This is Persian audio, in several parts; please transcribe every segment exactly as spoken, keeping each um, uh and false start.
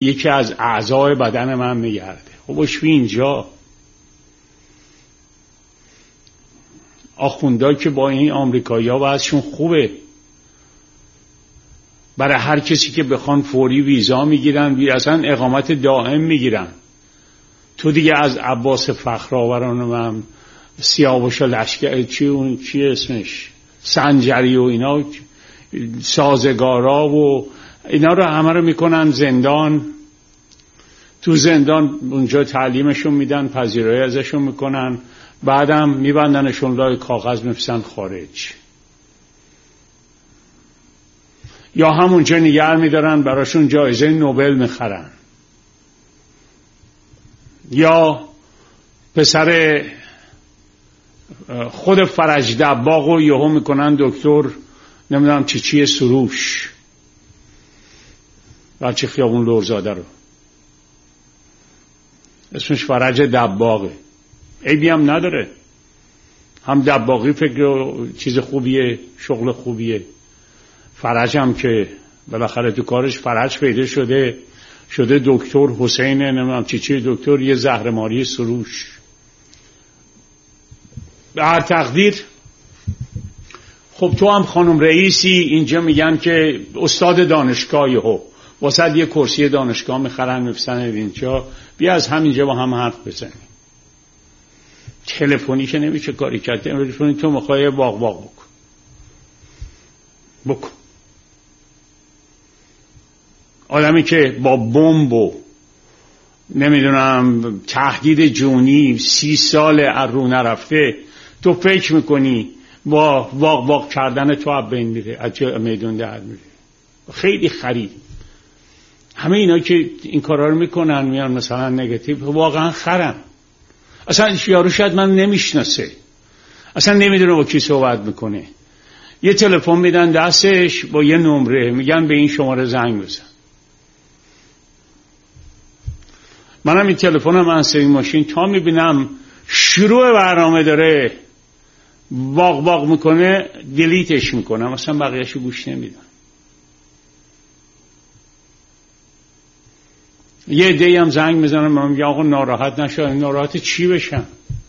یکی از اعضای بدن من میگرده. خب بشوی اینجا. آخوندها که با این آمریکایی ها وضعشون خوبه، برای هر کسی که بخوان فوری ویزا میگیرن، وی اصلا اقامت دائم میگیرن. تو دیگه از عباس فخرآوران و هم سیاوش لشکر چی اون چی اسمش سنجری و اینا سازگارا و اینا رو همه رو میکنن زندان. تو زندان اونجا تعلیمشون میدن، پذیرایی ازشون میکنن، بعدم میبندنشون لای کاغذ میفرستن خارج، یا همونجا نگه میدارن براشون جایزه نوبل میخرن. یا پسر خود فرج دباغ رو یهو میکنن دکتر نمیدونم چی چی سروش، بچه خیابون لرزاده رو اسمش فرج دباغه، عیبی هم نداره، هم دباغی فکر چیز خوبیه، شغل خوبیه. فرج هم که بالاخره تو کارش فرج پیدا شده، شده دکتر حسین نمیدونم چی چی دکتر یه زهرماری سروش. به هر تقدیر خب تو هم خانم رئیسی، اینجا میگن که استاد دانشگاهی ها واسه یه کرسی دانشگاه میخرن میفسن اینجا، بیا از همینجا با هم حرف بزنیم. تلفنی که نمیشه کاری کرد، تلفنی تو میخوای باغ باغ بکن بکن. آدمی که با بمب و نمیدونم تهدید جونی سی سال از رو نرفته، تو فکر میکنی با واق واق کردن تو از بین میره، از میدون در میره. خیلی خرید. همه اینا که این کارا رو میکنن میان مثلا نگاتیو، واقعا خرن. اصلا یارو شاید من نمیشناسه، اصلا نمیدونه با کی صحبت میکنه، یه تلفن میدن دستش با یه نمره، میگن به این شماره زنگ بزن. منم این تلفنم انسری ماشین تا میبینم شروع برنامه داره واق واق میکنه دیلیتش میکنم، اصلا بقیهشو گوش نمیدم. یه عده‌ای هم زنگ میزنم من میگم آقا ناراحت نشو. ناراحت چی بشم؟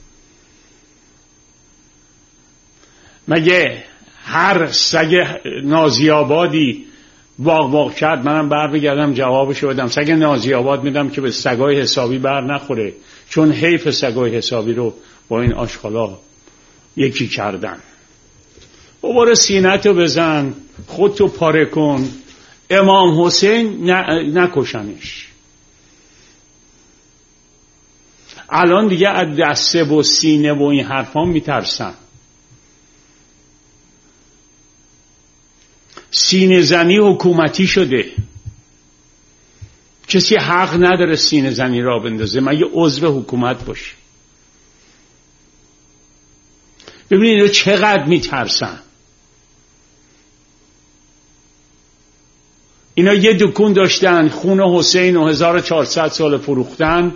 مگه هر سگ نازیابادی واق واق کرد منم بر بگردم جوابشو بدم؟ سگ نازیاباد میدم که به سگای حسابی بر نخوره، چون حیف سگای حسابی رو با این آشغالا یکی کردن. بابا سینه‌تو بزن، خودتو پاره کن. امام حسین نکشنش. الان دیگه از دسته و سینه و این حرفان میترسن. سینه زنی حکومتی شده، کسی حق نداره سینه زنی را بندازه مگه عضو حکومت باشه. ببینید اینا چقدر میترسن. اینا یه دکون داشتن خون حسین و هزار و چهارصد سال فروختن،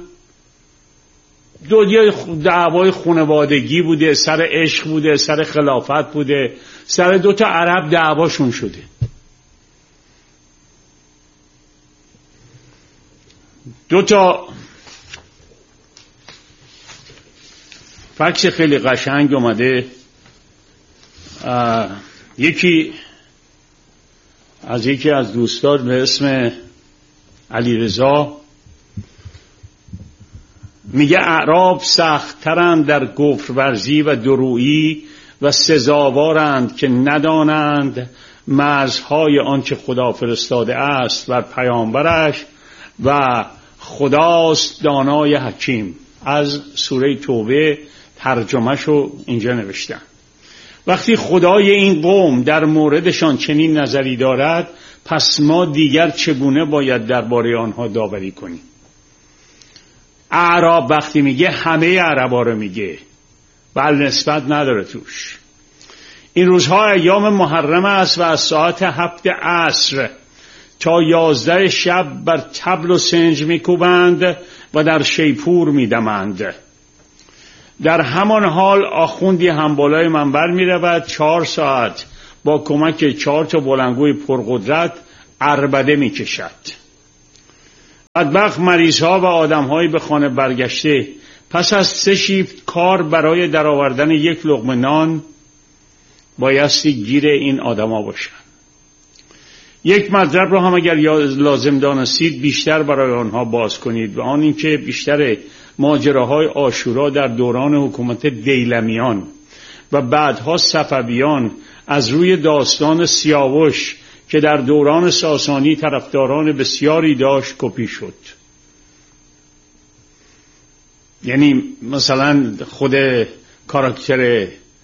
دنیا دعوای خانوادگی بوده، سر عشق بوده، سر خلافت بوده، سر دوتا عرب دعواشون شده. دوتا فکس خیلی قشنگ اومده. یکی از یکی از دوستان به اسم علیرضا میگه اعراب سخت‌ترند در کفر ورزی و درویی و سزاوارند که ندانند مرزهای آنچه خدا فرستاده است بر پیامبرش و خداست دانای حکیم. از سوره توبه ترجمهشو اینجا نوشتن. وقتی خدای این قوم در موردشان چنین نظری دارد، پس ما دیگر چگونه باید درباره آنها داوری کنیم؟ اعراب وقتی میگه همه عربا رو میگه، بل نسبت نداره توش. این روزها ایام محرم است و از ساعت هفت عصر تا یازده شب بر طبل و سنج میکوبند و در شیپور میدمند. در همان حال آخوندی هم بالای منبر میرود، چهار ساعت با کمک چهار تا بلندگوی پرقدرت عربده میکشد. بدبخت مریض ها و آدم های به خانه برگشته پس از سه شیفت کار برای درآوردن یک لقمه نان بایستی گیر این آدم ها باشن. یک مطلب رو هم اگر لازم دانستید بیشتر برای آنها باز کنید و آن اینکه بیشتر ماجراهای عاشورا در دوران حکومت دیلمیان و بعدها صفویان از روی داستان سیاوش که در دوران ساسانی طرفداران بسیاری داشت کپی شد. یعنی مثلا خود کاراکتر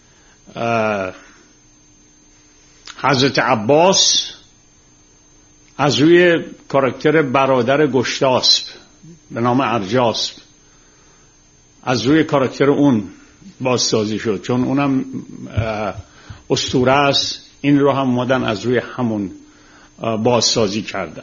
حضرت عباس از روی کاراکتر برادر گشتاسب به نام ارجاسب، از روی کاراکتر اون بازسازی شد، چون اونم اسطوره است. این رو هم اومدن از روی همون بازسازی کردن.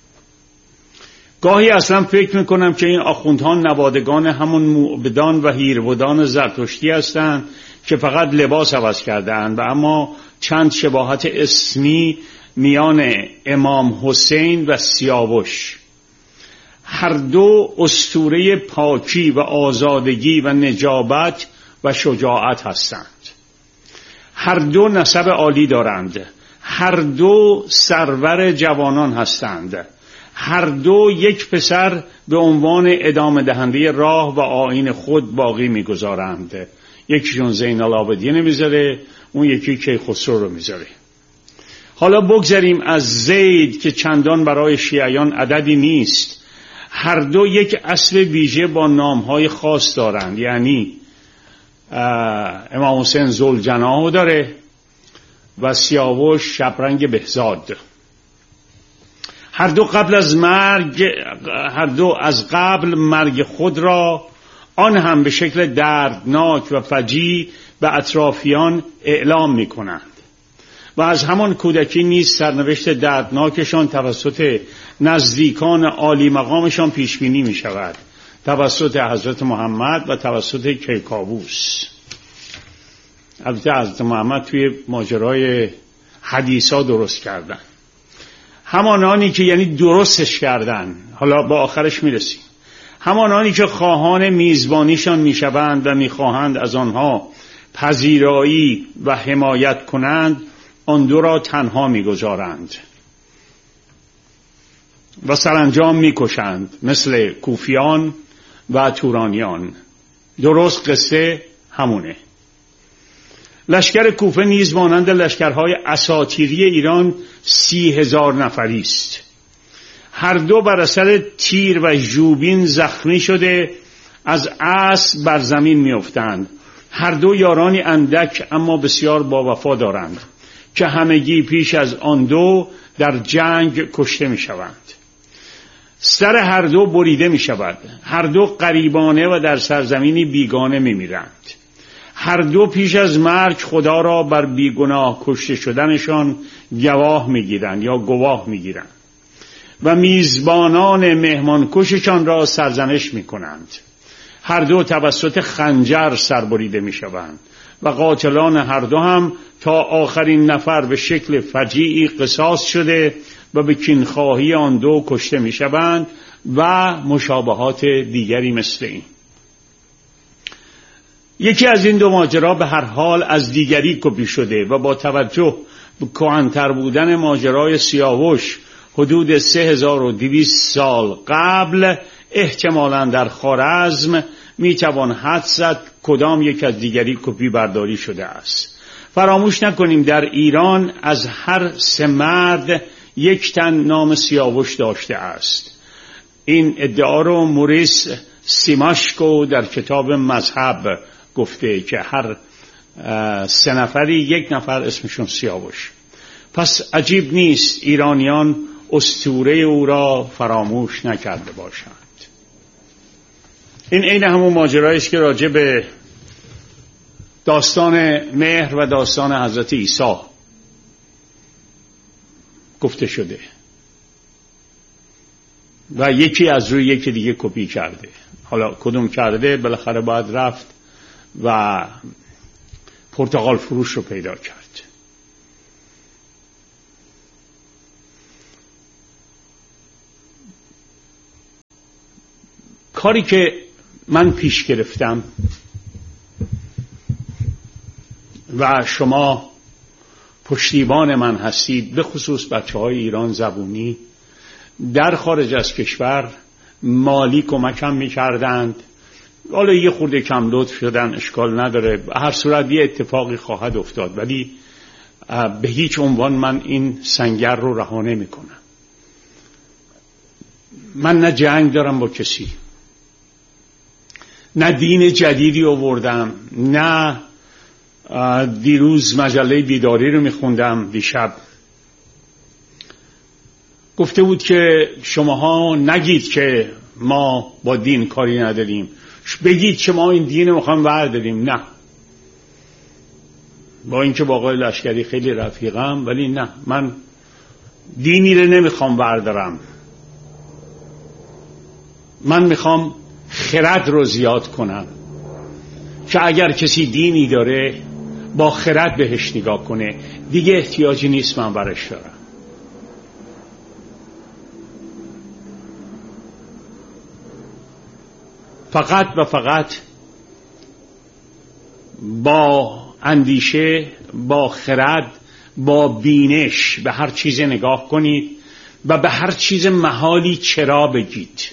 گاهی اصلا فکر میکنم که این آخوندها نوادگان همون موبدان و هیرودان زرتشتی هستند که فقط لباس عوض کردند و اما چند شباهت اسمی میان امام حسین و سیاوش. هر دو اسطوره پاکی و آزادگی و نجابت و شجاعت هستند. هر دو نسب عالی دارند. هر دو سرور جوانان هستند. هر دو یک پسر به عنوان ادامه دهنده راه و آیین خود باقی میگذارند. یکیشون زین العابدین میذاره، اون یکی کیخسرو رو میذاره. حالا بگذاریم از زید که چندان برای شیعیان عددی نیست. هر دو یک اصل ویژه با نامهای خاص دارند. یعنی امام حسین ذوالجناح داره و سیاوش شبرنگ بهزاد. هر دو قبل از مرگ هر دو از قبل مرگ خود را آن هم به شکل دردناک و فجیع به اطرافیان اعلام می کنند و از همان کودکی نیز سرنوشت دردناکشان توسط نزدیکان عالی مقامشان پیش بینی می شود، توسط حضرت محمد و توسط کیکاووس. البته حضرت محمد توی ماجرای حدیثا درست کردن، همانانی که یعنی درستش کردن. حالا با آخرش میرسیم. همانانی که خواهان میزبانیشان میشوند و میخواهند از آنها پذیرایی و حمایت کنند، آن دو را تنها میگذارند و سرانجام میکشند، مثل کوفیان و تورانیان. درست قصه همونه. لشکر کوفه نیز مانند لشکرهای اساطیری ایران سی هزار نفری است. هر دو بر اثر تیر و ژوبین زخمی شده از اسب بر زمین میافتند. هر دو یارانی اندک اما بسیار با وفا دارند که همگی پیش از آن دو در جنگ کشته می شوند. سر هر دو بریده می شود. هر دو غریبانه و در سرزمینی بیگانه می میرند. هر دو پیش از مرگ خدا را بر بیگناه کشته شدنشان گواه می گیرند یا گواه می گیرند و میزبانان مهمان کششان را سرزنش می کنند. هر دو توسط خنجر سربریده می شوند و قاتلان هر دو هم تا آخرین نفر به شکل فجیعی قصاص شده و به کینخواهی آن دو کشته می شوند و مشابهات دیگری مثل این. یکی از این دو ماجرا به هر حال از دیگری کپی شده و با توجه به کهن‌تر بودن ماجرای سیاوش حدود سه هزار و دویست سال قبل، احتمالاً در خوارزم میتوان حدس زد کدام یک از دیگری کپی برداری شده است. فراموش نکنیم در ایران از هر سه مرد یک تن نام سیاوش داشته است. این ادعا رو موریس سیماشکو در کتاب مذهب گفته که هر سه نفری یک نفر اسمشون سیاوش. پس عجیب نیست ایرانیان اسطوره او را فراموش نکرده باشند. این عین همون ماجرایی است که راجع به داستان مهر و داستان حضرت عیسی گفته شده و یکی از روی یکی دیگه کپی کرده. حالا کدوم کرده بالاخره باید رفت و پرتقال فروش رو پیدا کرد. کاری که من پیش گرفتم و شما پشتیبان من هستید، به خصوص بچه های ایران زبونی در خارج از کشور مالی کمکم میکردند. حالا یه خورده کم لطف شدن، اشکال نداره، هر صورت یه اتفاقی خواهد افتاد، ولی به هیچ عنوان من این سنگر رو رها نمی‌کنم. من نه جنگ دارم با کسی، نه دین جدیدی آوردم، نه دیروز مجله بیداری رو میخوندم، دیشب گفته بود که شماها نگید که ما با دین کاری نداریم، بگید که ما این دین رو میخوایم برداریم. نه، با اینکه با آقای لشکری خیلی رفیقم، ولی نه، من دینی رو نمیخوام بردارم. من میخوام خرد رو زیاد کنم که اگر کسی دینی داره با خرد بهش نگاه کنه، دیگه احتیاجی نیست من برش دارم. فقط و فقط با اندیشه، با خرد، با بینش به هر چیز نگاه کنید و به هر چیز محالی چرا بگید.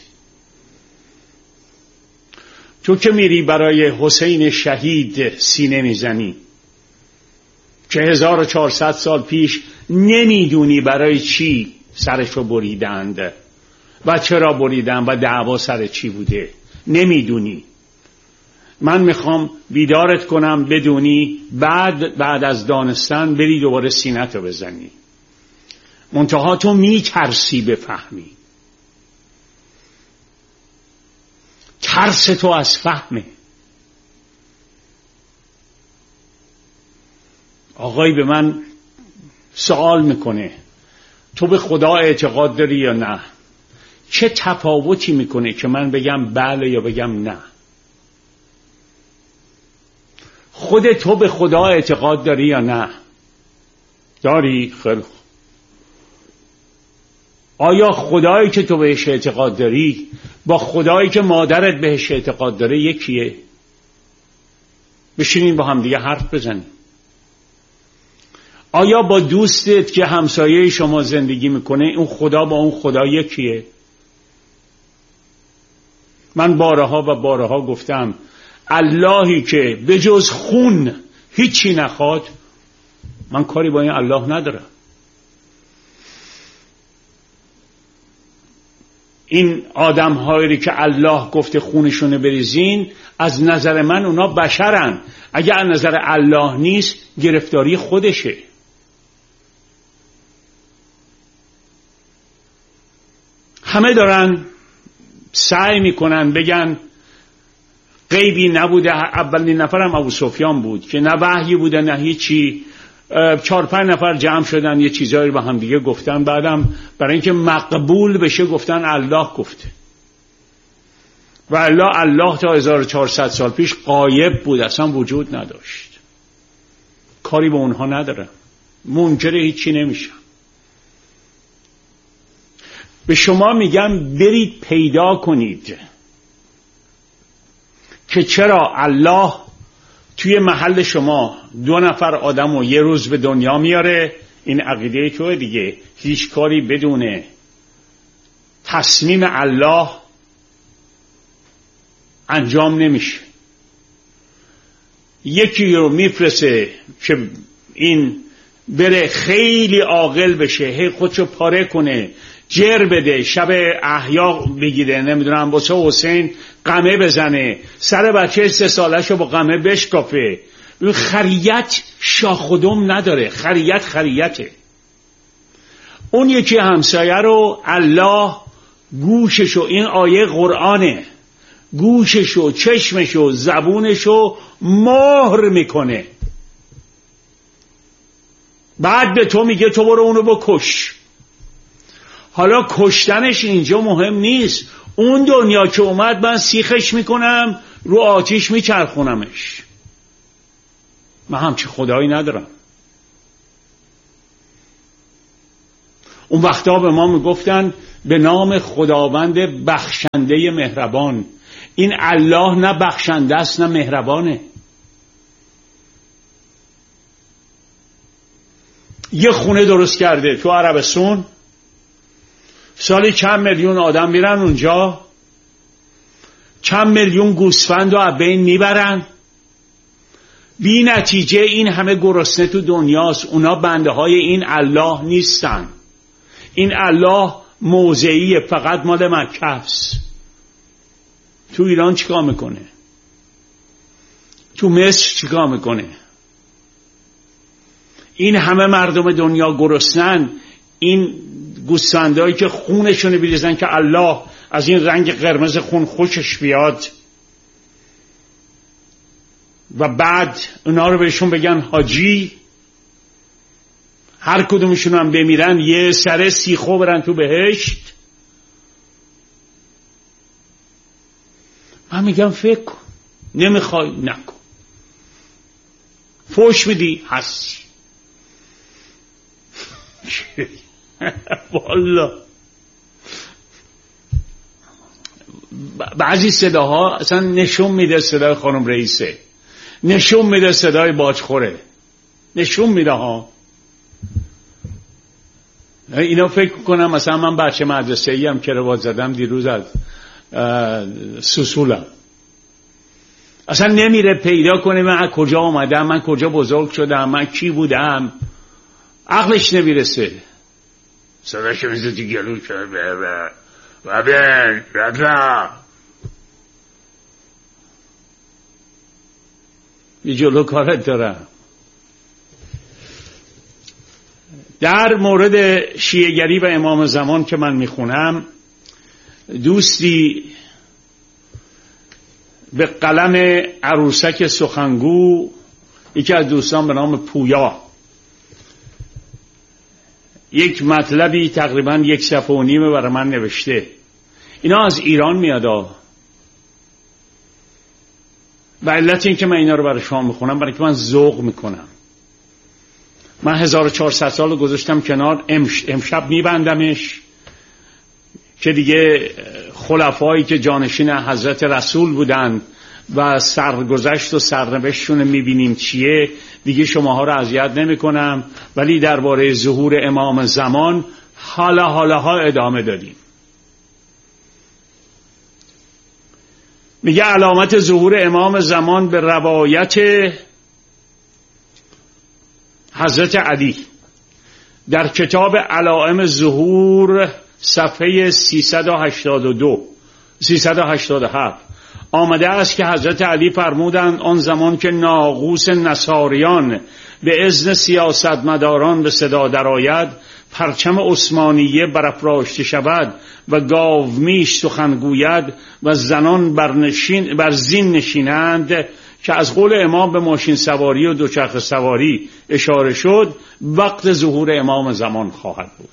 تو که میری برای حسین شهید سینه میزنی که هزار و چهارصد سال پیش نمیدونی برای چی سرشو بریدند و چرا بریدند و دعوا سر چی بوده، نمیدونی. من میخوام بیدارت کنم بدونی، بعد بعد از دانستن بری دوباره سینه‌تو بزنی. منتها تو میترسی بفهمی، ترس تو از فهمه. آقای به من سوال میکنه تو به خدا اعتقاد داری یا نه؟ چه تفاوتی میکنه که من بگم بله یا بگم نه؟ خود تو به خدا اعتقاد داری یا نه؟ داری؟ خیلی خوب. آیا خدایی که تو بهش اعتقاد داری با خدایی که مادرت بهش اعتقاد داره یکیه؟ بشینیم با هم دیگه حرف بزنیم. آیا با دوستت که همسایه شما زندگی میکنه اون خدا با اون خدا یکیه؟ من بارها و بارها گفتم اللهی که به جز خون هیچی نخواد، من کاری با این الله ندارم. این آدم هایی که الله گفته خونشونه بریزین، از نظر من اونا بشرن. اگه از نظر الله نیست گرفتاری خودشه. همه دارن سعی میکنن بگن غیبی نبوده. اولین نفرم ابو سفیان بود که نه وحی بوده نه هیچی. چهار پنج نفر جمع شدن یه چیزایی با هم دیگه گفتن، بعدم برای اینکه مقبول بشه گفتن الله گفته. و الله الله تا هزار و چهارصد سال پیش غایب بود، اصلا وجود نداشت. کاری به اونها ندارم، منکر هیچی نمیشم. به شما میگم برید پیدا کنید که چرا الله توی محل شما دو نفر آدم رو یه روز به دنیا میاره. این عقیده توه دیگه. هیچ کاری بدون تصمیم الله انجام نمیشه. یکی رو میفرسه که این بره خیلی عاقل بشه، هی خودشو پاره کنه، جر بده، شب احیا بگیره، نمیدونم واسه حسین قمه بزنه، سر بچه سه سالشو با قمه بشکافه. خریت شاخدم نداره، خریت خریته. اون یکی همسایه رو الله گوششو، این آیه قرآنه، گوششو، چشمشو، زبونشو مهر میکنه. بعد به تو میگه تو برو اونو بکش. حالا کشتنش اینجا مهم نیست. اون دنیا که اومد من سیخش میکنم، رو آتیش میچرخونمش. من همچی خدایی ندارم. اون وقتا به ما میگفتن به نام خداوند بخشنده مهربان. این الله نه بخشنده است نه مهربانه. یه خونه درست کرده تو عربستان، سالی چند میلیون آدم میرن اونجا، چند میلیون گوسفند رو از بین میبرن، بی نتیجه این همه گرسنه تو دنیاست. اونا بنده های این الله نیستن. این الله موضعیه، فقط مال مکه است. تو ایران چیکار میکنه؟ تو مصر چیکار میکنه؟ این همه مردم دنیا گرسنن، این گوسفندایی که خونشون بریزن که الله از این رنگ قرمز خون خوشش بیاد و بعد اونا رو بهشون بگن حاجی، هر کدومشون هم بمیرن یه سره سیخو برن تو بهشت. من میگم فکر کن، نمیخوای نکن، فوش میدی هستی. والله بعضی صداها اصلا نشون میده صدای خانم رئیسه، نشون میده صدای باجخوره، نشون میده ها. اینا فکر کنم مثلا من بچه مدرسه ای هم که رواد زدم دیروز از سوسولم، اصلا نمیره پیدا کنه من کجا آمدم، من کجا بزرگ شدم، من کی بودم، عقلش نمیرسه. صداش میزه تو گلو شده و بین رضا یه جلو کارت دارم. در مورد شیعه‌گری و امام زمان که من میخونم، دوستی به قلم عروسک سخنگو، یکی از دوستان به نام پویا، یک مطلبی تقریبا یک صفحه و نیمه برای من نوشته. اینا از ایران میادا و علت این که من اینا رو برای شما میخونم برای که من ذوق میکنم. من هزار و چهارصد سال رو گذاشتم کنار، امشب میبندمش که دیگه خلفایی که جانشین حضرت رسول بودن و سرگذشت و سرنوشتشون میبینیم چیه، دیگه شماها رو اذیت نمیکنم. ولی درباره ظهور امام زمان حالا حالا ها ادامه دادیم. میگه علامت ظهور امام زمان به روایت حضرت علی در کتاب علائم ظهور صفحه سیصد و هشتاد و دو سیصد و هشتاد و هفت آمده است که حضرت علی فرمودند آن زمان که ناقوس نصاریان به اذن سیاستمداران به صدا درآید، پرچم عثمانیه برافراشته شود و گاومیش سخن گوید و زنان بر, نشین بر زین نشینند، که از قول امام به ماشین سواری و دوچرخه سواری اشاره شد، وقت ظهور امام زمان خواهد بود.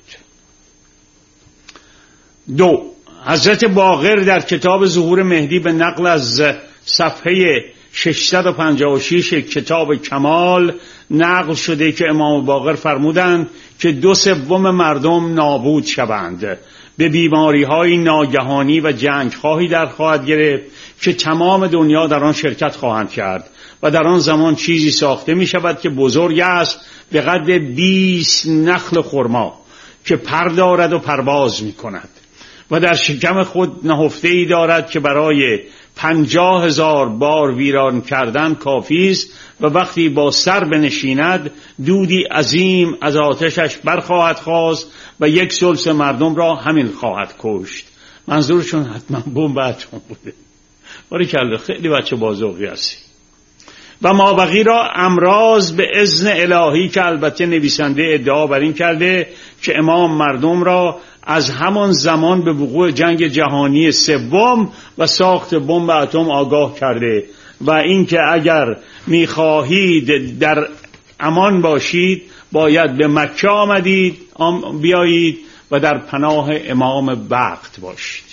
دو، حضرت باقر در کتاب ظهور مهدی به نقل از صفحه ششصد و پنجاه و شش کتاب کمال نقل شده که امام باقر فرمودند که دو سوم مردم نابود شوند، به بیماری های ناگهانی و جنگ خواهی در خواهد گرفت که تمام دنیا در آن شرکت خواهند کرد و در آن زمان چیزی ساخته می شود که بزرگ است به قد بیست نخل خرما که پر دارد و پرواز می کند و در شکم خود نهفته ای دارد که برای پنجاه هزار بار ویران کردن کافی است و وقتی با سر بنشیند دودی عظیم از آتشش برخواهد خاست و یک ثلث مردم را همین خواهد کشت. منظورشون حتما بمب اتم بوده. باریکلا، خیلی بچه بازوقی هستی. و مابقی را امراض به اذن الهی، که البته نویسنده ادعا بر این کرده که امام مردم را از همان زمان به وقوع جنگ جهانی سوم و ساخت بمب اتم آگاه کرده و اینکه اگر می‌خواهید در امان باشید باید به مکه آمدید بیایید و در پناه امام وقت باشید.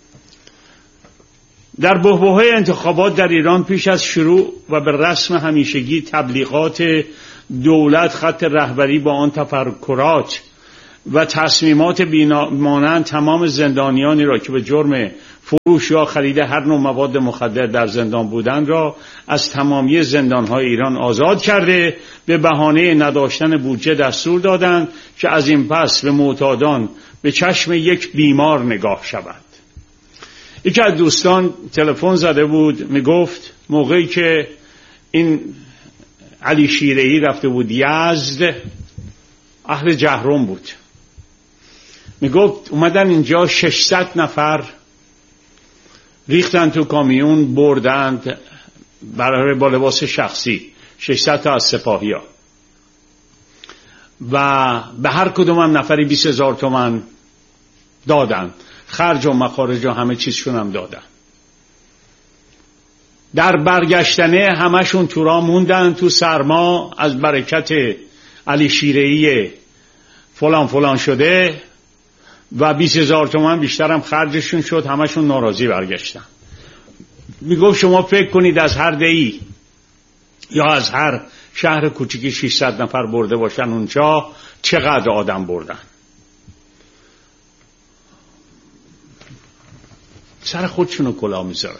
در بحبوحه انتخابات در ایران پیش از شروع و به رسم همیشگی تبلیغات دولت خط رهبری با آن تفکرات و تصمیمات بی‌مانند تمام زندانیانی را که به جرم فروش یا خرید هر نوع مواد مخدر در زندان بودند را از تمامی زندانهای ایران آزاد کرده به بهانه نداشتن بودجه دستور دادند که از این پس به معتادان به چشم یک بیمار نگاه شود. یکی از دوستان تلفن زده بود، میگفت موقعی که این علی شیره‌ای رفته بود یزد، اهل جهرم بود، میگفت اومدن اینجا ششصد نفر ریختن تو کامیون بردند برای با لباس شخصی، ششصد تا از سپاهی ها، و به هر کدوم هم نفری بیست هزار تومن دادن، خرج و مخارج و همه چیزشون هم دادن. در برگشتنه همشون تو راه موندن تو سرما، از برکت علی شیره‌ای فلان فلان شده و بیست هزار تومن بیشتر هم خرجشون شد، همشون ناراضی برگشتن. میگفت شما فکر کنید از هر دهی یا از هر شهر کوچیکی ششصد نفر برده باشن اونجا، چقدر آدم بردن؟ سر خودشونو کلاه میذارن.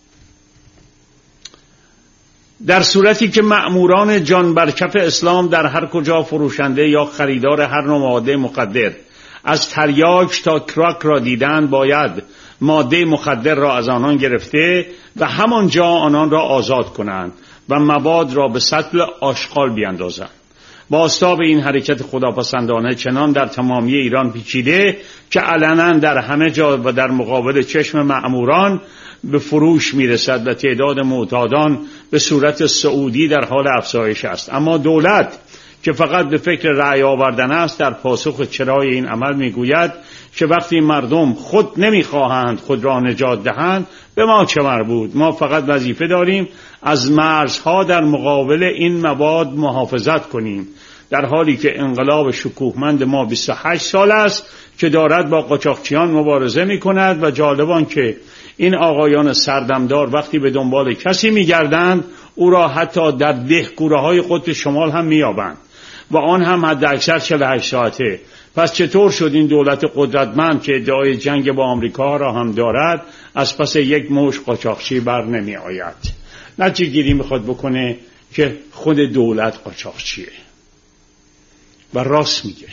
در صورتی که مأموران جان برکف اسلام در هر کجا فروشنده یا خریدار هر نوع ماده مخدر از تریاک تا کراک را دیدند، باید ماده مخدر را از آنان گرفته و همانجا آنان را آزاد کنند و مواد را به سطل آشغال بیاندازند. با آستاب این حرکت خداپسندانه چنان در تمامی ایران پیچیده که علنا در همه جا و در مقابل چشم مأموران به فروش میرسد و تعداد معتادان به صورت سعودی در حال افزایش است. اما دولت که فقط به فکر رأی آوردن است، در پاسخ چرای این عمل میگوید که وقتی مردم خود نمیخواهند خود را نجات دهند، به ما چه مربوط؟ ما فقط وظیفه داریم از مرزها در مقابل این مواد محافظت کنیم، در حالی که انقلاب شکوهمند ما بیست و هشت سال است که دارد با قاچاقچیان مبارزه میکند و جالبان که این آقایان سردمدار وقتی به دنبال کسی میگردند او را حتی در دهکوره های قطب شمال هم مییابند و آن هم حد اکثر چهل و هشت ساعته. پس چطور شد این دولت قدرتمند که ادعای جنگ با آمریکا را هم دارد از پس یک موش قاچاقچی بر نمی آید؟ نتیجه گیری میخواد بکنه که خود دولت قاچاقچیه و راست میگه.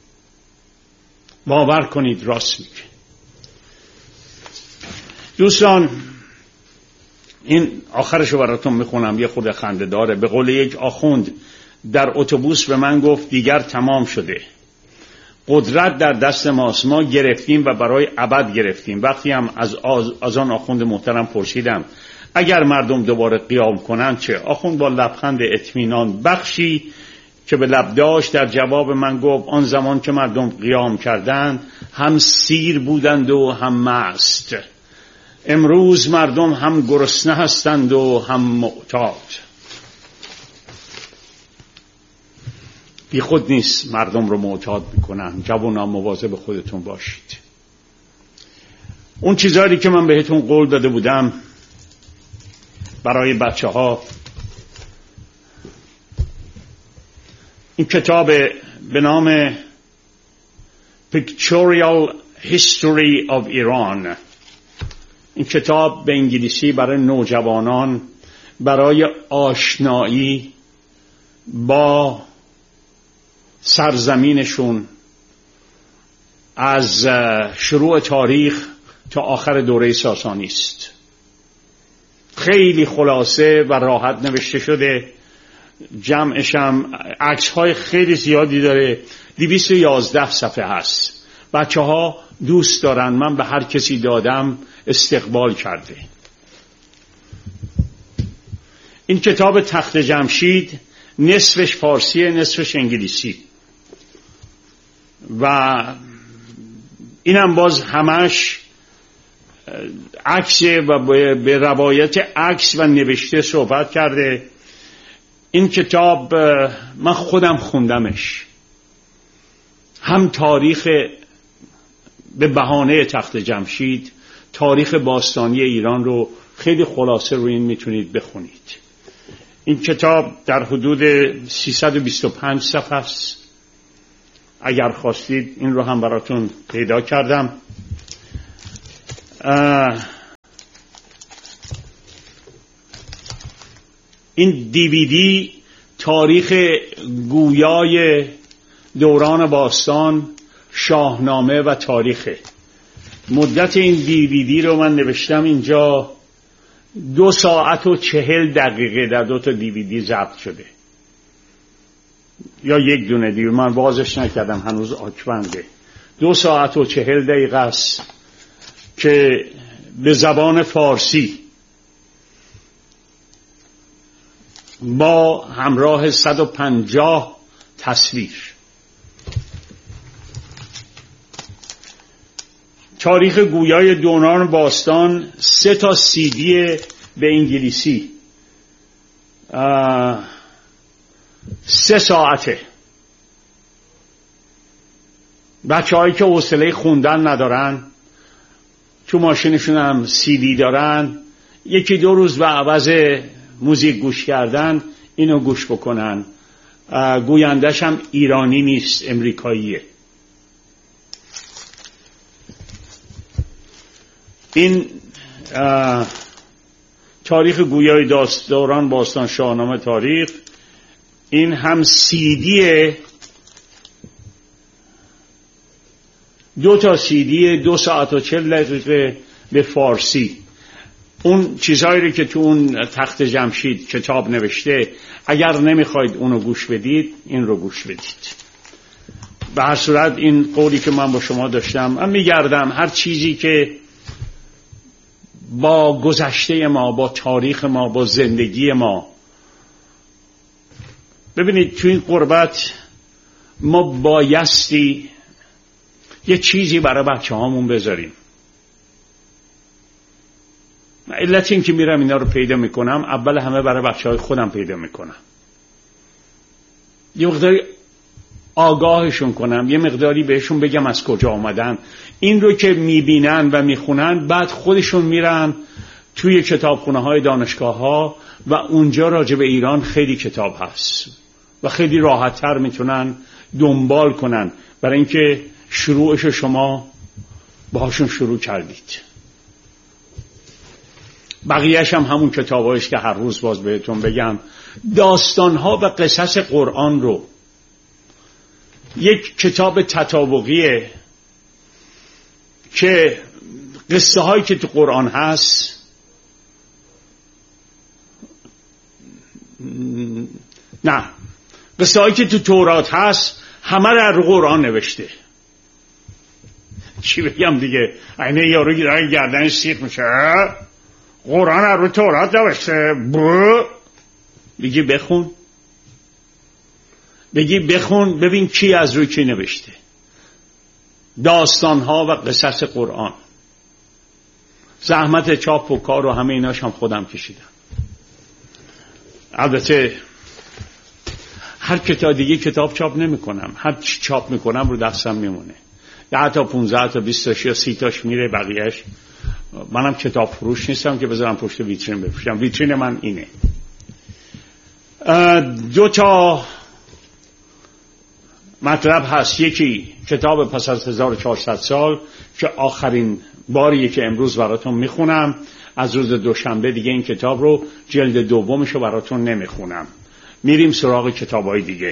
باور کنید راست میگه. دوستان، این آخرشو براتون میخونم، یه خود خنده داره. به قول یک آخوند در اتوبوس به من گفت دیگر تمام شده، قدرت در دست ماست، ما گرفتیم و برای ابد گرفتیم. وقتی هم از, از آن آخوند محترم پرسیدم اگر مردم دوباره قیام کنند چه؟ آخوند با لبخند اطمینان بخشی که به لب داشت در جواب من گفت آن زمان که مردم قیام کردند هم سیر بودند و هم مست. امروز مردم هم گرسنه هستند و هم معتاد. بی خود نیست مردم رو معتاد میکنن. جوانان مواظب خودتون باشید. اون چیزایی که من بهتون قول داده بودم برای بچه ها، این کتاب به نام Pictorial History of Iran، این کتاب به انگلیسی برای نوجوانان، برای آشنایی با سرزمینشون از شروع تاریخ تا آخر دوره ساسانی است. خیلی خلاصه و راحت نوشته شده. جمعش هم عکس‌های خیلی زیادی داره. دویست و یازده صفحه هست. بچه ها دوست دارن. من به هر کسی دادم استقبال کرده. این کتاب تخت جمشید نصفش فارسیه، نصفش انگلیسی، و اینم باز همش عکس و به روایت عکس و نوشته صحبت کرده. این کتاب من خودم خوندمش، هم تاریخ به بهانه تخت جمشید، تاریخ باستانی ایران رو خیلی خلاصه روی این میتونید بخونید. این کتاب در حدود سیصد و بیست و پنج صفحه است. اگر خواستید این رو هم براتون پیدا کردم. این دیویدی تاریخ گویای دوران باستان، شاهنامه و تاریخ. مدت این دیویدی رو من نوشتم اینجا، دو ساعت و چهل دقیقه در دو تا دیویدی ضبط شده، یا یک دونه دیویدی، من بازش نکردم هنوز آکبنده. دو ساعت و چهل دقیقه است که به زبان فارسی با همراه صد و پنجاه تصویر. تاریخ گویای دوران باستان، سه تا سیدی به انگلیسی، سه ساعته. بچه هایی که حوصله خوندن ندارن، تو ماشینشون هم سیدی دارن، یکی دو روز به عوض موزیک گوش کردن اینو گوش بکنن. گویندش هم ایرانی نیست، امریکاییه. این تاریخ گویای دوران باستان، شاهنامه، تاریخ، این هم سیدیه، دو تا سیدی دو ساعت و چل دقیقه به فارسی. اون چیزهایی رو که تو اون تخت جمشید کتاب نوشته، اگر نمیخواید اونو گوش بدید این رو گوش بدید. به هر صورت این قولی که من با شما داشتم، من میگردم هر چیزی که با گذشته ما، با تاریخ ما، با زندگی ما. ببینید تو این قربت ما بایستی یه چیزی برای بچه هامون بذاریم. علت این که میرم اینا رو پیدا میکنم، اول همه برای بچه های خودم پیدا میکنم. یه مقداری آگاهشون کنم، یه مقداری بهشون بگم از کجا آمدن. این رو که میبینن و میخونن، بعد خودشون میرن توی کتابخونه های دانشگاه ها و اونجا راجع به ایران خیلی کتاب هست و خیلی راحت تر میتونن دنبال کنن، برای اینکه شروعش شما باهاشون شروع کردید. بقیهش هم همون کتابایش که هر روز باز بهتون بگم. داستانها و قصص قرآن رو، یک کتاب تطابقیه که قصه هایی که تو قرآن هست، نه قصه هایی که تو تورات هست همه رو قرآن نوشته. چی بگم دیگه، اینه یارو گردنش سیخ میشه، قرآن رو تورات نوشته، برو بگی بخون، بگی بخون ببین کی از روی کی نوشته. داستانها و قصص قرآن، زحمت چاپ و کار و همه ایناش هم خودم کشیدم. البته هر کتاب دیگه کتاب چاپ نمی کنم، هر چی چاپ میکنم رو دستم میمونه. ده تا پونزده تا بیست تاش یا سی تاش میره، بقیهش منم کتاب فروش نیستم که بذارم پشت ویترین بفروشم. ویترین من اینه. دو تا مطلب هست. یکی کتاب پس از هزار و چهارصد سال که آخرین باریه که امروز براتون میخونم. از روز دوشنبه دیگه این کتاب رو جلد دومش رو براتون نمیخونم، میریم سراغ کتابای دیگه.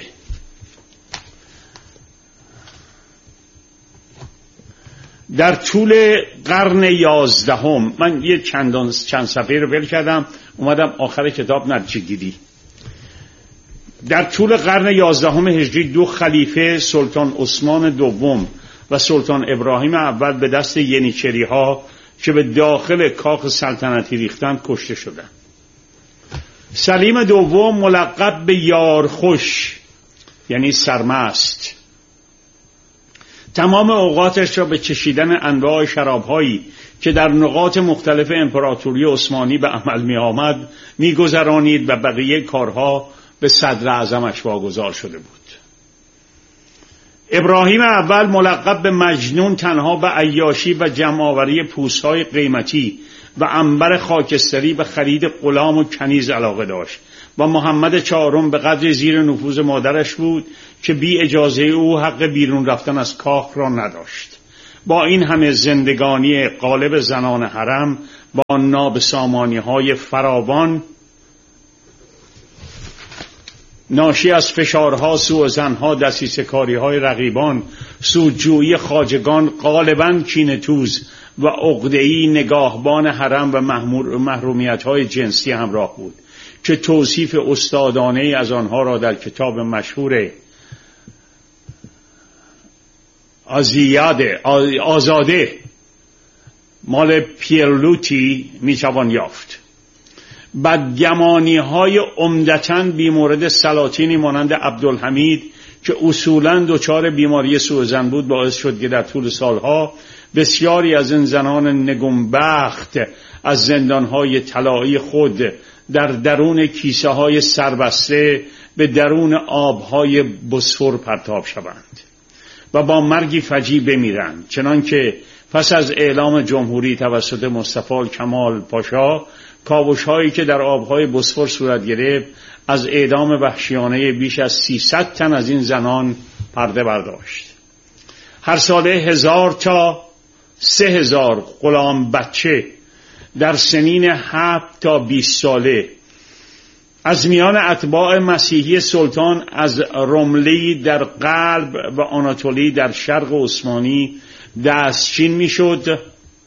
در طول قرن یازدهم، من یه چندان چند صفحه رو بل کردم اومدم آخر کتاب نتیجه‌گیری. در طول قرن یازدهم هجری دو خلیفه، سلطان عثمان دوم و سلطان ابراهیم اول، به دست ینیچری ها که به داخل کاخ سلطنتی ریختند کشته شدند. سلیم دوم ملقب به یارخوش یعنی سرمست، تمام اوقاتش را به چشیدن انواع شرابهایی که در نقاط مختلف امپراتوری عثمانی به عمل می آمد می گذرانید و بقیه کارها به صدر اعظمش واگذار شده بود. ابراهیم اول ملقب به مجنون تنها به عیاشی و جمع‌آوری پوست‌های قیمتی و عنبر خاکستری به خرید غلام و کنیز علاقه داشت و محمد چهارم به قدر زیر نفوذ مادرش بود که بی اجازه او حق بیرون رفتن از کاخ را نداشت با این همه زندگانی غالب زنان حرم، با نابسامانی های فراوان ناشی از فشارها، سوء ظنها، دسیسه کاری های رقیبان، سودجویی خواجگان، غالباً کینه‌توز و عقده‌ای نگاهبان حرم و محرومیت های جنسی همراه بود که توصیف استادانه از آنها را در کتاب مشهور آزیاده آزاده مال پیرلوتی میتوان یافت. بدگمانی های عمدتاً بیمورد سلاطینی مانند عبدالحمید که اصولاً دچار بیماری سوءظن بود باعث شد که در طول سالها بسیاری از این زنان نگونبخت از زندانهای طلایی خود در درون کیسه های سربسته به درون آبهای بوسفور پرتاب شوند و با مرگی فجیع بمیرند، چنانکه پس از اعلام جمهوری توسط مصطفی کمال پاشا کاوش هایی که در آبهای بوسفور صورت گرفت از اعدام وحشیانه بیش از سیصد تن از این زنان پرده برداشت. هر ساله هزار تا سه هزار غلام بچه در سنین هفت تا بیست ساله از میان اتباع مسیحی سلطان از رملی در غرب و آناتولی در شرق عثمانی دستچین می شد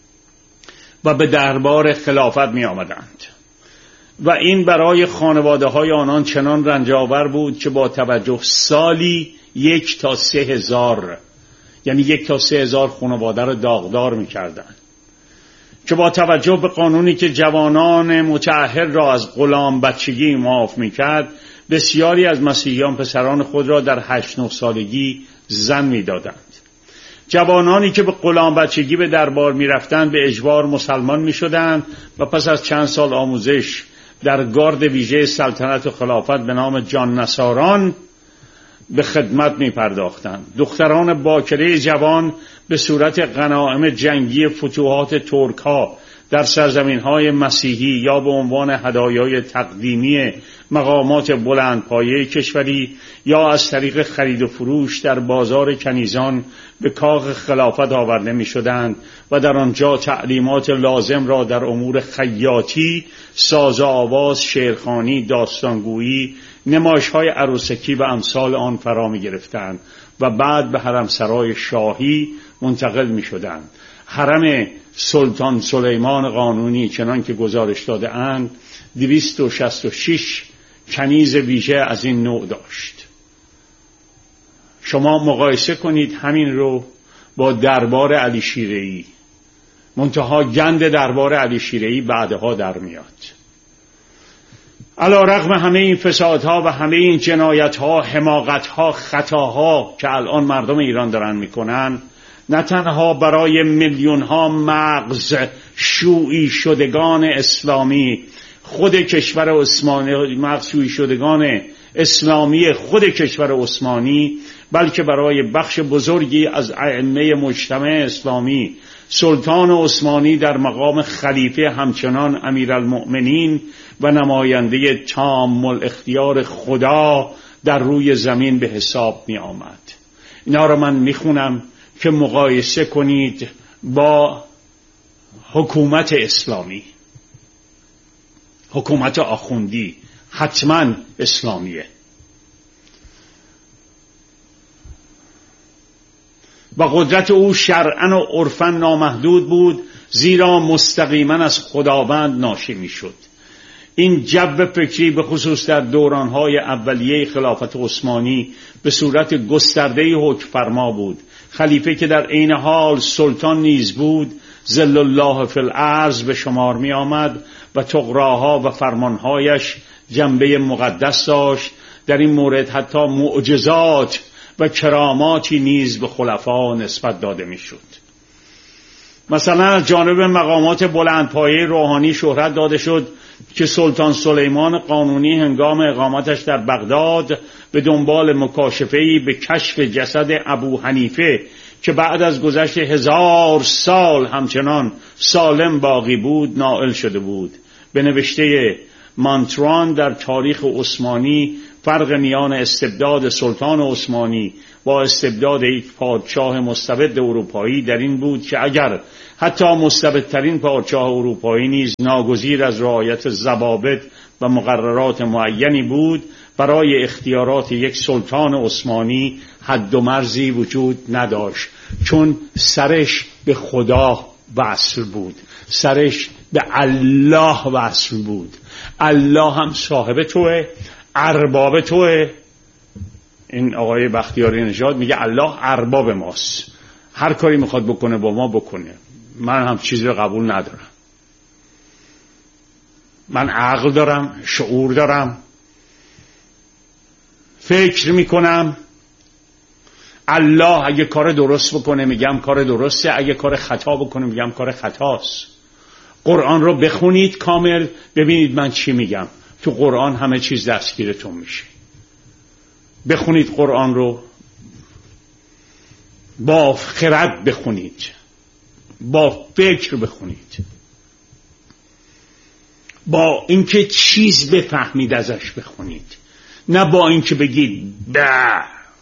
و به دربار خلافت می آمدند و این برای خانواده های آنان چنان رنجاور بود که با توجه سالی یک تا سه هزار یعنی یک تا سه هزار خانواده را داغدار می کردند که با توجه به قانونی که جوانان متأهل را از غلام بچگی معاف می کرد بسیاری از مسیحیان پسران خود را در هشت نه سالگی زن می دادند. جوانانی که به غلام بچگی به دربار می رفتند به اجبار مسلمان می شدند و پس از چند سال آموزش در گارد ویژه سلطنت و خلافت به نام جان نصاران به خدمت می پرداختند. دختران باکره جوان به صورت غنایم جنگی فتوحات ترک ها در سرزمین های مسیحی یا به عنوان هدایای تقدیمی مقامات بلندپایه کشوری یا از طریق خرید و فروش در بازار کنیزان به کاخ خلافت آورده می شدند و در آنجا تعلیمات لازم را در امور خیاطی، ساز و آواز، شعرخوانی، داستانگویی، نمایش‌های عروسکی و امثال آن فرا می گرفتند و بعد به حرمسرای شاهی منتقل می شدند. حرم سلطان سلیمان قانونی چنان که گزارش داده اند دویست و شصت و شش کنیز ویژه از این نوع داشت. شما مقایسه کنید همین رو با دربار علی شیره‌ای، منتها گند دربار علی شیره‌ای بعدها در میاد. علی رغم همه این فسادها و همه این جنایتها، حماقتها، خطاها که الان مردم ایران دارن میکنن، نه تنها برای میلیونها مغز شویی شدگان اسلامی خود کشور عثمانی، مغز شویی شدگان اسلامی خود کشور عثمانی، بلکه برای بخش بزرگی از ائمه مجتمع اسلامی سلطان عثمانی در مقام خلیفه همچنان امیرالمؤمنین و نماینده تام الاختیار خدا در روی زمین به حساب می آمد. اینا رو من می خونم که مقایسه کنید با حکومت اسلامی. حکومت آخوندی حتما اسلامیه و قدرت او شرعاً و عرفاً نامحدود بود، زیرا مستقیما از خداوند ناشی می شد. این جو فکری به خصوص در دورانهای اولیه خلافت عثمانی به صورت گسترده حکم فرما بود. خلیفه که در عین حال سلطان نیز بود ظل الله فی الارض به شمار می آمد و طغراها و فرمانهایش جنبه مقدس داشت. در این مورد حتی معجزات و کراماتی نیز به خلفا نسبت داده می شد. مثلا از جانب مقامات بلندپایه روحانی شهرت داده شد که سلطان سلیمان قانونی هنگام اقامتش در بغداد به دنبال مکاشفه‌ای به کشف جسد ابو حنیفه که بعد از گذشت هزار سال همچنان سالم باقی بود نائل شده بود. به نوشته مانتران در تاریخ عثمانی فرق میان استبداد سلطان عثمانی با استبداد یک پادشاه مستبد اروپایی در این بود که اگر حتی مستبدترین پادشاه اروپایی نیز ناگزیر از رعایت ضوابط و مقررات معینی بود، برای اختیارات یک سلطان عثمانی حد و مرزی وجود نداشت، چون سرش به خدا وصل بود، سرش به الله وصل بود. الله هم صاحب توه، ارباب توه. این آقای بختیاری نژاد میگه الله ارباب ماست، هر کاری میخواد بکنه با ما بکنه. من هم چیزی رو قبول ندارم. من عقل دارم، شعور دارم، فکر میکنم. الله اگه کار درست بکنه میگم کار درسته، اگه کار خطا بکنه میگم کار خطاست. قرآن رو بخونید کامل، ببینید من چی میگم. تو قرآن همه چیز دستگیرتون میشه. بخونید قرآن رو، با خرد بخونید، با فکر بخونید، با اینکه چیز بفهمید ازش بخونید، نه با اینکه بگید به.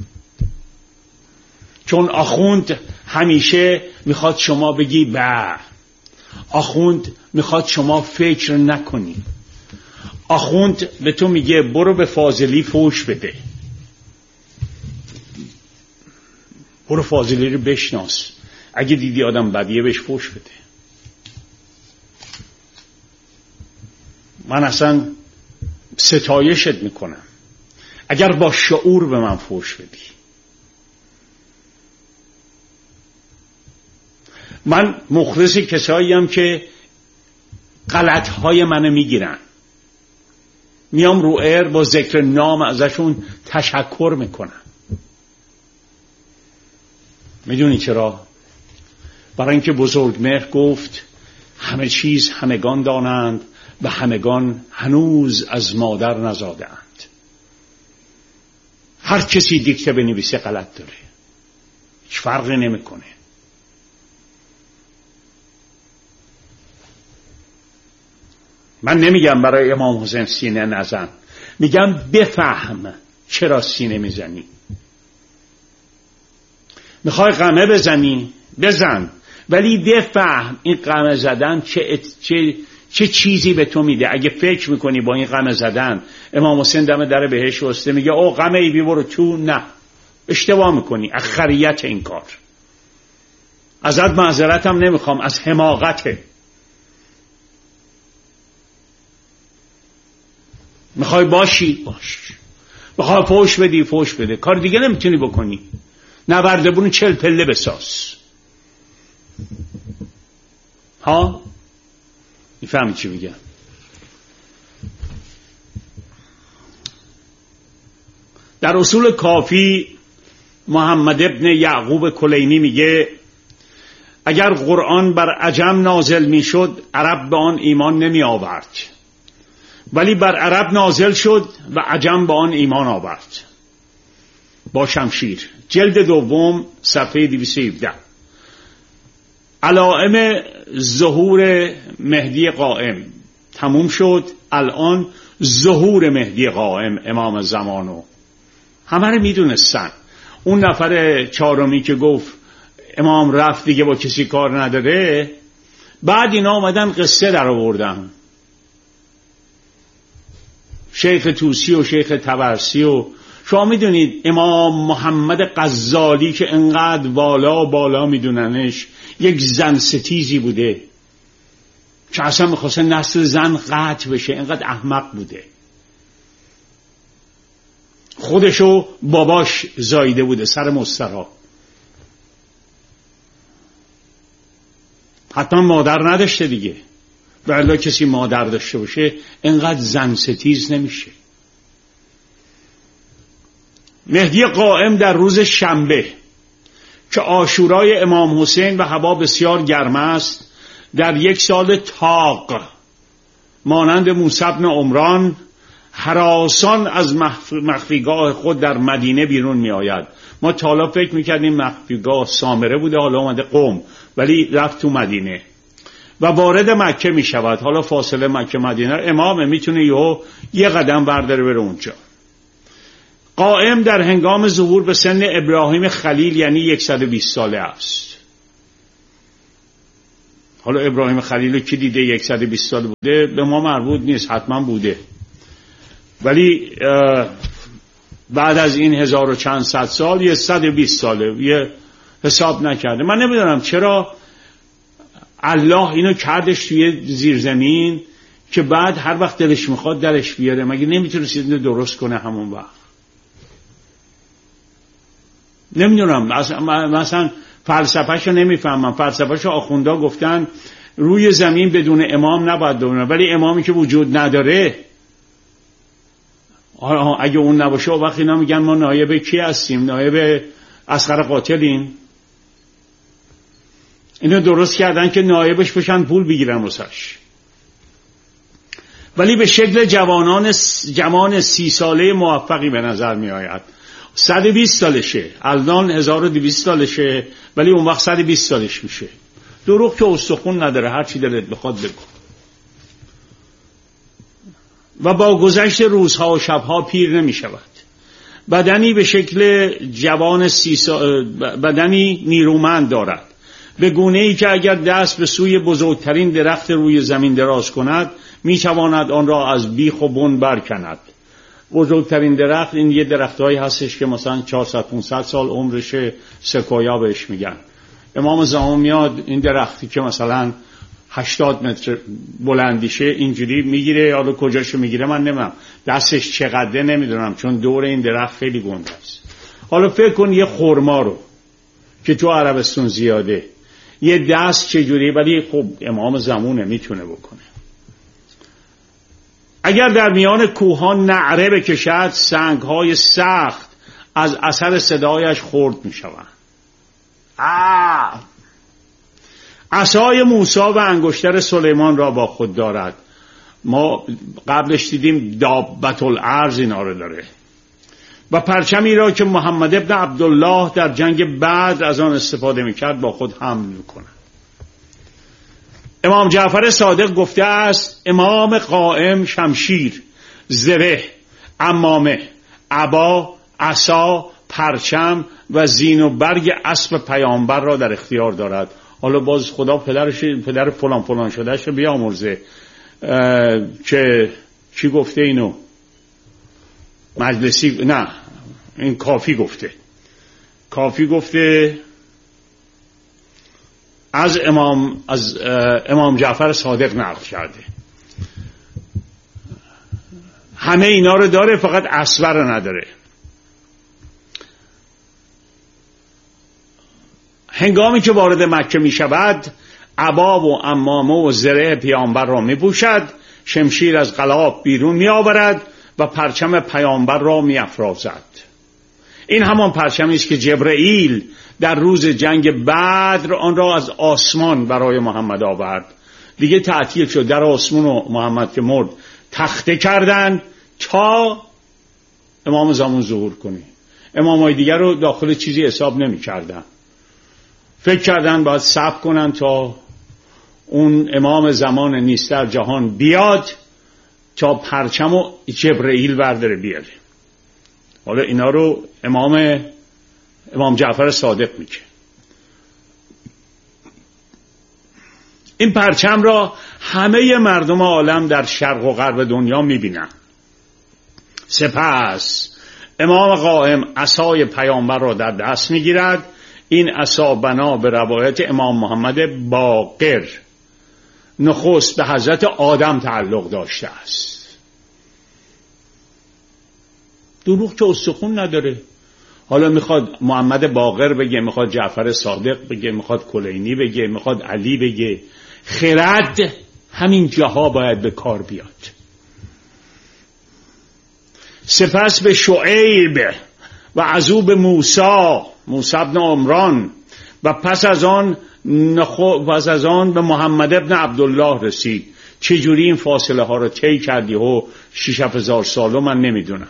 چون آخوند همیشه میخواد شما بگی به. آخوند میخواد شما فکر نکنی. آخوند به تو میگه برو به فاضلی فوش بده، برو فاضلی رو بشناس، اگه دیدی آدم بدیه بهش فوش بده. من اصلا ستایشت میکنم اگر با شعور به من فوش بدی. من مخلص کسایی هم که غلطهای منو میگیرن، میام رو ایر با ذکر نام ازشون تشکر میکنم. میدونی چرا؟ برای اینکه بزرگمهر گفت همه چیز همگان دانند و همگان هنوز از مادر نزادند. هر کسی دیکته بنویسه غلط داره، هیچ فرقی نمیکنه. من نمیگم برای امام حسین سینه نزن، میگم بفهم چرا سینه میزنی. میخوای قمه بزنی بزن، ولی بفهم این قمه زدن چه, چه, چه چیزی به تو میده. اگه فکر میکنی با این قمه زدن امام حسین دم در بهشت وسته میگه او قمه ای بی برو تو، نه، اشتباه میکنی. اخریت این کار. ازت معذرتم نمیخوام، از حماقته. میخوای باشی باش، میخوای فوش بدی فوش بده، کار دیگه نمیتونی بکنی. نوردبون چل پله بساز. ها میفهمی چی میگم؟ در اصول کافی محمد ابن یعقوب کلینی میگه اگر قرآن بر عجم نازل میشد عرب به آن ایمان نمی آورد، ولی بر عرب نازل شد و عجم به آن ایمان آورد. با شمشیر، جلد دوم، صفحه دویست و هفده. علائم ظهور مهدی قائم تموم شد. الان ظهور مهدی قائم، امام زمانو، همه رو میدونستن. اون نفر چهارمی که گفت امام رفت دیگه با کسی کار نداره، بعد اینا آمدن قصه در آوردن. شیخ توسی و شیخ طبرسی و شما میدونید امام محمد غزالی که انقدر بالا بالا میدوننش، یک زن ستیزی بوده که اصلا میخواسته نسل زن قطع بشه، انقدر احمق بوده. خودشو باباش زایده بوده سر مسترا، حتما مادر نداشته دیگه. ولی کسی مادر داشته باشه انقدر زن ستیز نمیشه. مهدی قائم در روز شنبه که عاشورای امام حسین و هوا بسیار گرم است، در یک سال تاق مانند موسی بن عمران هراسان از مخفیگاه خود در مدینه بیرون می آید. ما تا حالا فکر میکردیم مخفیگاه سامره بوده، حالا اومده قم، ولی رفت تو مدینه و وارد مکه می شود. حالا فاصله مکه مدینه امامه، میتونه یه یه قدم برداره بره اونجا. قائم در هنگام ظهور به سن ابراهیم خلیل یعنی صد و بیست ساله است. حالا ابراهیم خلیل رو کی دیده صد و بیست ساله بوده؟ به ما مربوط نیست، حتما بوده، ولی بعد از این هزار و چند صد سال یه صد و بیست ساله یه حساب نکرده. من نمیدونم چرا الله اینو کردش توی زیرزمین که بعد هر وقت دلش میخواد درش بیاره. مگه نمیتونست اینو درست کنه همون وقت؟ نمیدونم، مثلا فلسفهشو نمیفهمم. فلسفهشو آخوندا گفتن روی زمین بدون امام نباید بمونه، ولی امامی که وجود نداره اگه اون نباشه وقتی اینا میگن ما نایب کی هستیم؟ نایب اصغر قاتلیم. اینو درست کردن که نایبش بشن پول بگیرن واسش، ولی به شکل جوانان جوان سی ساله موفقی به نظر می آید. صد و بیست سالشه، الان هزار و دویست سالشه، ولی اون وقت صد و بیست سالش میشه. دروغ که استخون نداره، هر چی دلت بخواد بگو. و با گذشت روزها و شبها پیر نمی شود. بدنی به شکل جوان سی سال، بدنی نیرومند دارد، به گونه ای که اگر دست به سوی بزرگترین درخت روی زمین دراز کند می تواند آن را از بیخ و بن برکند. بزرگترین درخت این یه درختایی هستش که مثلا چهارصد پانصد سال عمرشه، سکویا بهش میگن. امام زمان میاد این درختی که مثلا هشتاد متر بلندیشه اینجوری میگیره، حالا کجاشو میگیره من نمیدونم، دستش چقدره نمیدونم، چون دور این درخت خیلی گنده است. حالا فکر کن یه خرما رو که تو عربستان زیاده، یه دست چجوری، ولی خب امام زمانه میتونه بکنه. اگر در میان کوهان نعره بکشد سنگهای سخت از اثر صدایش خرد میشوند. عصای موسی و انگشتر سلیمان را با خود دارد. ما قبلش دیدیم دابت الارض اینا رو داره. و پرچمی را که محمد ابن عبدالله در جنگ بدر از آن استفاده میکرد با خود حمل میکنه. امام جعفر صادق گفته است امام قائم شمشیر، زره، عمامه، عبا، عصا، پرچم و زین و برگ اسب پیامبر را در اختیار دارد. حالا باز خدا پدرش پدر فلان فلان شدهش رو بیامرزه که چی گفته اینو؟ مجلسی؟ نه، این کافی گفته. کافی گفته از امام از امام جعفر صادق نقل کرده. همه اینا رو داره، فقط اسبر رو نداره. هنگامی که وارد مکه می شود عبا و عمامه و زره پیامبر را می پوشد، شمشیر از قلاب بیرون می آورد و پرچم پیامبر را می افرازد. این همان پرچمی است که جبرئیل در روز جنگ بدر آن را از آسمان برای محمد آورد. دیگه تعطیل شد، در آسمان و محمد که مرد تخته کردن تا امام زمان ظهور کنه. امامای دیگر رو داخل چیزی حساب نمی کردن. فکر کردن باید صبر کنن تا اون امام زمان نیستر جهان بیاد تا پرچم و جبرئیل برداره بیاره. حالا اینا رو امام امام جعفر صادق میگه. این پرچم را همه مردم عالم در شرق و غرب دنیا میبینن. سپس امام قائم عصای پیامبر را در دست میگیرد. این عصا بنا به روایت امام محمد باقر نخست به حضرت آدم تعلق داشته است. دروغ که استخون نداره. حالا میخواد محمد باقر بگه، میخواد جعفر صادق بگه، میخواد کلینی بگه، میخواد علی بگه. خرد همین جاها باید به کار بیاد. سپس به شعیب و از او به موسی موسی ابن عمران و پس از آن نخو پس از آن به محمد ابن عبدالله رسید. چجوری این فاصله ها رو طی کردی و شش هزار سالو من نمیدونم.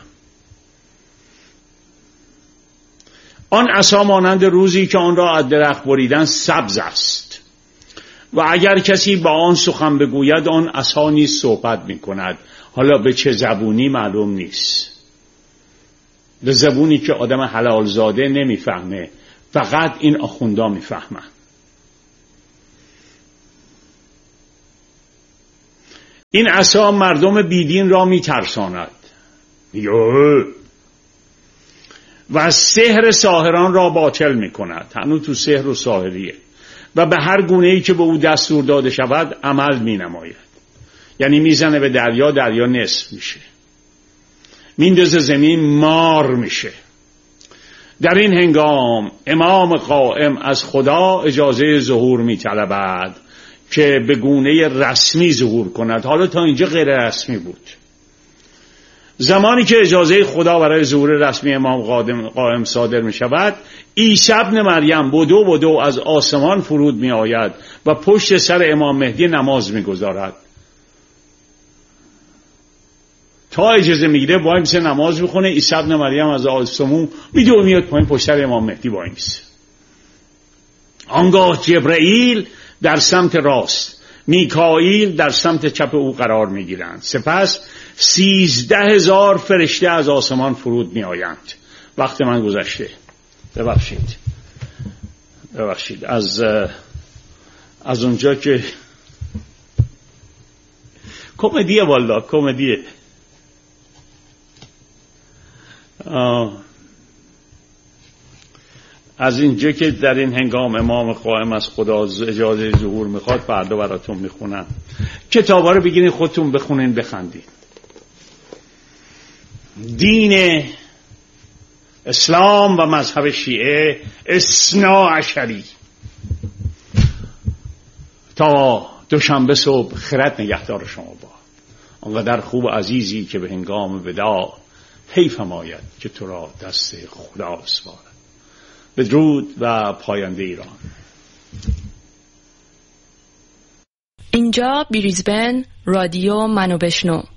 آن عصا مانند روزی که آن را از درخت بریدن سبز است و اگر کسی با آن سخن بگوید آن عصا نیز صحبت می کند. حالا به چه زبونی معلوم نیست. به زبونی که آدم حلال زاده نمیفهمه، فقط این آخوندا میفهمن. این عصا مردم بیدین را میترساند و سحر ساحران را باطل میکند. هنوز تو سحر و ساحریه و به هر گونه‌ای که به او دستور داده شود عمل مینماید. یعنی میزنه به دریا، دریا نصف میشه، میندازه زمین، مار میشه. در این هنگام امام قائم از خدا اجازه ظهور میطلبد که به گونه رسمی ظهور کند. حالا تا اینجا غیر رسمی بود. زمانی که اجازه خدا برای ظهور رسمی امام قائم صادر می شود، عیسی ابن مریم بدو بدو از آسمان فرود می آید و پشت سر امام مهدی نماز می گذارد. تا اجازه میگیره وای میسه نماز میخونه. عیسی ابن مریم از آسمون میدو میاد پایین پشت سر امام مهدی وای میسه. آنگاه جبرئیل در سمت راست، میکائیل در سمت چپ او قرار میگیرند. سپس سیزده هزار فرشته از آسمان فرود می آیند. وقت من گذشته، ببخشید ببخشید از از اونجا که کمدیه، والا کمدیه. از اینجا که در این هنگام امام قائم از خدا اجازه ظهور میخواد، فردا براتون میخونم. کتابا رو بگیرین خودتون بخونین بخندین. دین اسلام و مذهب شیعه اثنا عشری. تا دوشنبه صبح خرد نگهدار شما با. آنقدر خوب و عزیزی که به هنگام وداع حیفم آید که تو را دست خدا بسپارد. بدرود و پاینده ایران. اینجا بریزبن، رادیو منو بشنو.